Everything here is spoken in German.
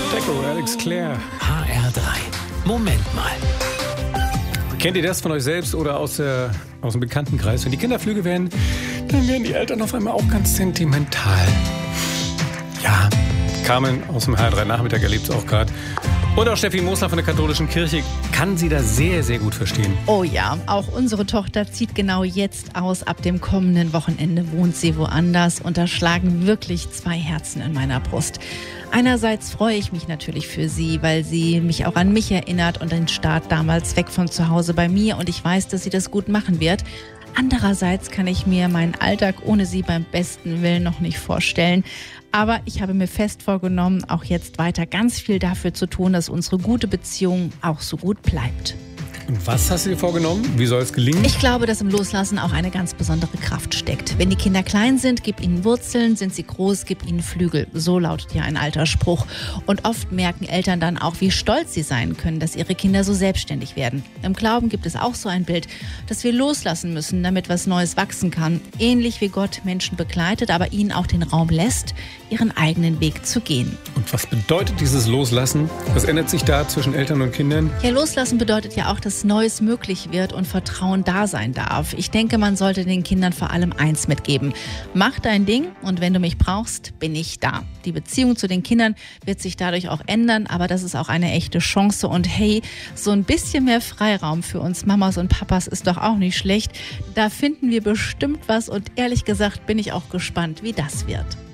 Deco, Alex Clare. HR3. Moment mal. Kennt ihr das von euch selbst oder aus dem Bekanntenkreis? Wenn die Kinder flügge werden, dann werden die Eltern auf einmal auch ganz sentimental. Ja, Carmen aus dem HR3 Nachmittag erlebt es auch gerade. Und auch Steffi Mosler von der katholischen Kirche kann sie da sehr, sehr gut verstehen. Oh ja, auch unsere Tochter zieht genau jetzt aus. Ab dem kommenden Wochenende wohnt sie woanders. Und da schlagen wirklich zwei Herzen in meiner Brust. Einerseits freue ich mich natürlich für sie, weil sie mich auch an mich erinnert und den Start damals weg von zu Hause bei mir. Und ich weiß, dass sie das gut machen wird. Andererseits kann ich mir meinen Alltag ohne sie beim besten Willen noch nicht vorstellen. Aber ich habe mir fest vorgenommen, auch jetzt weiter ganz viel dafür zu tun, dass unsere gute Beziehung auch so gut bleibt. Und was hast du dir vorgenommen? Wie soll es gelingen? Ich glaube, dass im Loslassen auch eine ganz besondere Kraft steckt. Wenn die Kinder klein sind, gib ihnen Wurzeln, sind sie groß, gib ihnen Flügel. So lautet ja ein alter Spruch. Und oft merken Eltern dann auch, wie stolz sie sein können, dass ihre Kinder so selbstständig werden. Im Glauben gibt es auch so ein Bild, dass wir loslassen müssen, damit was Neues wachsen kann. Ähnlich wie Gott Menschen begleitet, aber ihnen auch den Raum lässt, ihren eigenen Weg zu gehen. Und was bedeutet dieses Loslassen? Was ändert sich da zwischen Eltern und Kindern? Ja, loslassen bedeutet ja auch, dass Neues möglich wird und Vertrauen da sein darf. Ich denke, man sollte den Kindern vor allem eins mitgeben. Mach dein Ding und wenn du mich brauchst, bin ich da. Die Beziehung zu den Kindern wird sich dadurch auch ändern, aber das ist auch eine echte Chance. Und hey, so ein bisschen mehr Freiraum für uns Mamas und Papas ist doch auch nicht schlecht. Da finden wir bestimmt was und ehrlich gesagt bin ich auch gespannt, wie das wird.